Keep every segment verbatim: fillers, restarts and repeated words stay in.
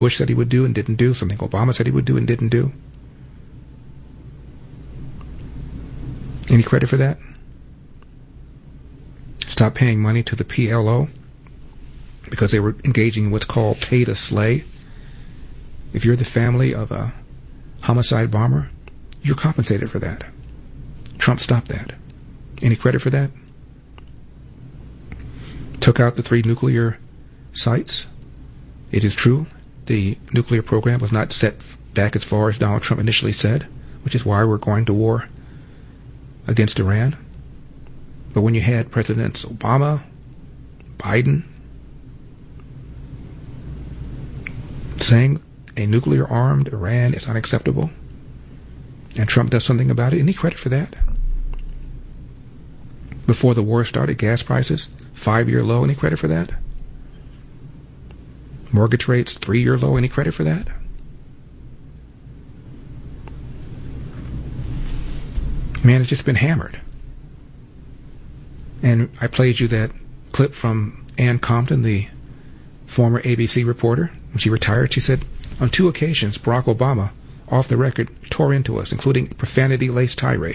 Bush said he would do and didn't do, something Obama said he would do and didn't do. Any credit for that? Stop paying money to the P L O because they were engaging in what's called pay to slay. If you're the family of a homicide bomber, you're compensated for that. Trump stopped that. Any credit for that? Took out the three nuclear sites. It is true, the nuclear program was not set back as far as Donald Trump initially said, which is why we're going to war against Iran. But when you had Presidents Obama, Biden, saying a nuclear-armed Iran is unacceptable, and Trump does something about it, any credit for that? Before the war started, gas prices, five-year low, any credit for that? Mortgage rates, three-year low, any credit for that? Man, it's just been hammered. And I played you that clip from Ann Compton, the former A B C reporter. When she retired, she said, on two occasions, Barack Obama, off the record, tore into us, including profanity-laced tirade.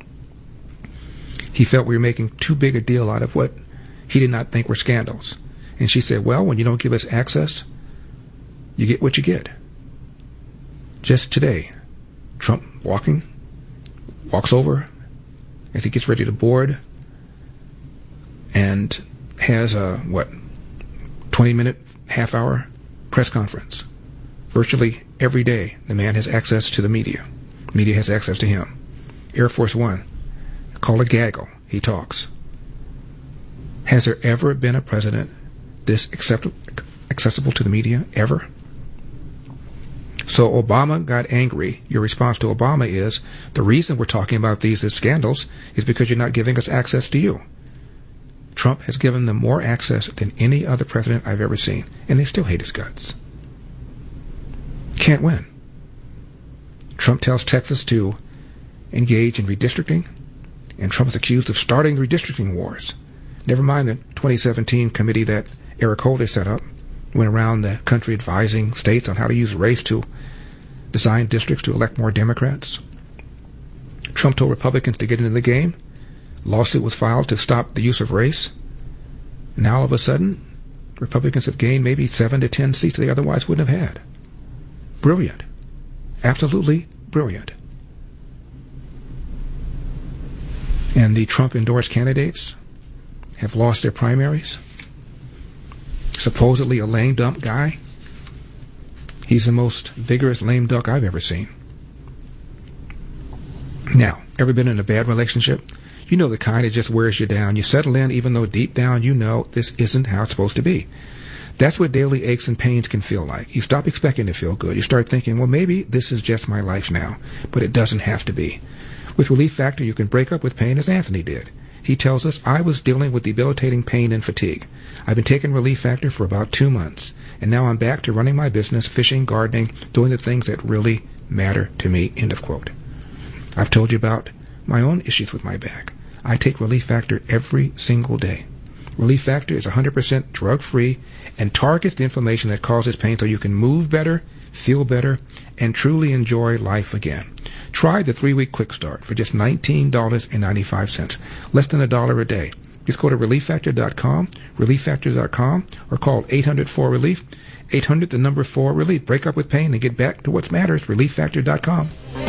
He felt we were making too big a deal out of what he did not think were scandals. And she said, well, when you don't give us access, you get what you get. Just today, Trump walking, walks over as he gets ready to board and has a, what, twenty-minute, half-hour press conference. Virtually every day, the man has access to the media. Media has access to him. Air Force One, call it gaggle, he talks. Has there ever been a president this accept- accessible to the media? Ever? So Obama got angry. Your response to Obama is, the reason we're talking about these as scandals is because you're not giving us access to you. Trump has given them more access than any other president I've ever seen, and they still hate his guts. Can't win. Trump tells Texas to engage in redistricting, and Trump is accused of starting the redistricting wars. Never mind the twenty seventeen committee that Eric Holder set up, went around the country advising states on how to use race to design districts to elect more Democrats. Trump told Republicans to get into the game. Lawsuit was filed to stop the use of race. Now all of a sudden, Republicans have gained maybe seven to ten seats they otherwise wouldn't have had. Brilliant. Absolutely brilliant. And the Trump-endorsed candidates have lost their primaries. Supposedly a lame duck guy. He's the most vigorous lame duck I've ever seen. Now, ever been in a bad relationship? You know the kind that just wears you down. You settle in even though deep down you know this isn't how it's supposed to be. That's what daily aches and pains can feel like. You stop expecting to feel good. You start thinking, well, maybe this is just my life now, but it doesn't have to be. With Relief Factor, you can break up with pain as Anthony did. He tells us, I was dealing with debilitating pain and fatigue. I've been taking Relief Factor for about two months, and now I'm back to running my business, fishing, gardening, doing the things that really matter to me, end of quote. I've told you about my own issues with my back. I take Relief Factor every single day. Relief Factor is one hundred percent drug-free and targets the inflammation that causes pain so you can move better, feel better, and truly enjoy life again. Try the three-week quick start for just nineteen dollars and ninety-five cents, less than a dollar a day. Just go to relief factor dot com, relief factor dot com, or call eight hundred four relief, eight hundred the number four relief. Break up with pain and get back to what matters, relief factor dot com.